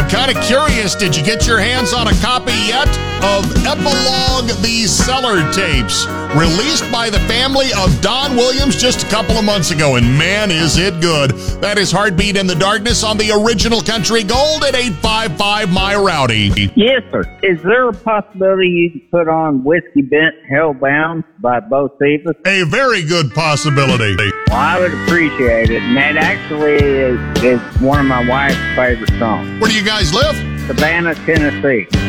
I'm kind of curious, did you get your hands on a copy yet of Epilogue The Cellar Tapes, released by the family of Don Williams just a couple of months ago, and man, is it good. That is Heartbeat in the Darkness on the original Country Gold at 855 My Rowdy. Yes, sir. Is there a possibility you can put on Whiskey Bent Hellbound by Bo Cephas? A very good possibility. Well, I would appreciate it. And that actually is one of my wife's favorite songs. Where do you guys live? Savannah, Tennessee.